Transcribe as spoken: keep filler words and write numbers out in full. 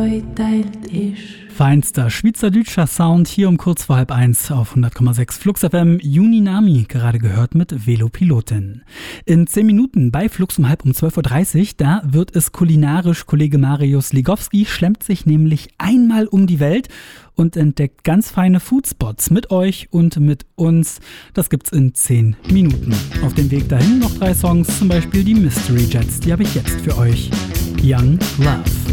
zweigeteilt ist. Feinster schweizerdeutscher Sound hier um kurz vor halb eins auf hundert Komma sechs Flux F M. Juninami, gerade gehört mit Velopilotin. In zehn Minuten bei Flux um halb um zwölf Uhr dreißig, da wird es kulinarisch. Kollege Marius Ligowski schlemmt sich nämlich einmal um die Welt und entdeckt ganz feine Foodspots mit euch und mit uns. Das gibt's in zehn Minuten. Auf dem Weg dahin noch drei Songs, zum Beispiel die Mystery Jets, die habe ich jetzt für euch. Young Love.